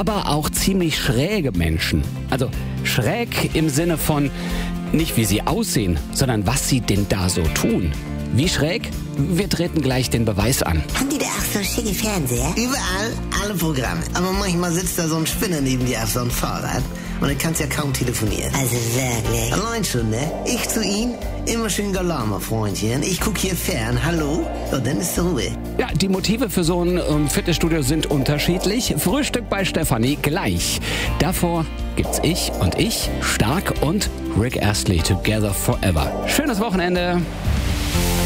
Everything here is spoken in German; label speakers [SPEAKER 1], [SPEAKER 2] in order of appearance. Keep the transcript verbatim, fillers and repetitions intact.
[SPEAKER 1] aber auch ziemlich schräge Menschen. Also schräg im Sinne von nicht wie sie aussehen, sondern was sie denn da so tun. Wie schräg? Wir treten gleich den Beweis an.
[SPEAKER 2] Haben die da auch so schicke Fernseher?
[SPEAKER 3] Überall, alle Programme. Aber manchmal sitzt da so ein Spinner neben dir auf so einem Fahrrad und dann kannst ja kaum telefonieren.
[SPEAKER 2] Also wirklich.
[SPEAKER 3] Allein schon, ne? Ich zu ihm, immer schön Galama, Freundchen. Ich guck hier fern, hallo? So, dann ist Ruhe.
[SPEAKER 1] Ja, die Motive für so ein ähm, Fitnessstudio sind unterschiedlich. Frühstück bei Stefanie gleich. Davor gibt's ich und ich, Stark und Rick Astley, Together Forever. Schönes Wochenende.